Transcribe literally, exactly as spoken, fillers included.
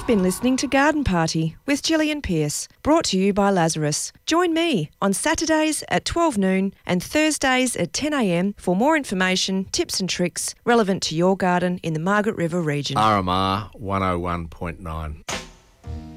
been listening to Garden Party with Gillian Pearce, brought to you by Lazarus. Join me on Saturdays at twelve noon and Thursdays at ten a m for more information, tips and tricks relevant to your garden in the Margaret River region. R M R one oh one point nine.